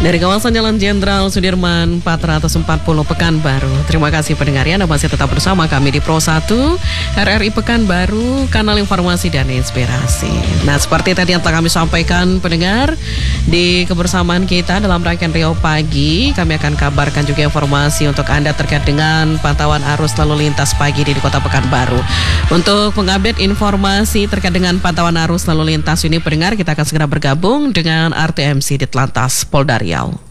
Dari kawasan Jalan Jenderal Sudirman 440 Pekanbaru. Terima kasih pendengar ya, Anda masih tetap bersama kami di Pro 1 RRI Pekanbaru, kanal informasi dan inspirasi. Nah, seperti tadi yang telah kami sampaikan pendengar, di kebersamaan kita dalam rangkaian Riau Pagi, kami akan kabarkan juga informasi untuk Anda terkait dengan pantauan arus lalu lintas pagi di Kota Pekanbaru. Untuk mengupdate informasi terkait dengan pantauan arus lalu lintas ini pendengar, kita akan segera bergabung dengan RTMC Ditlantas Polda Riau.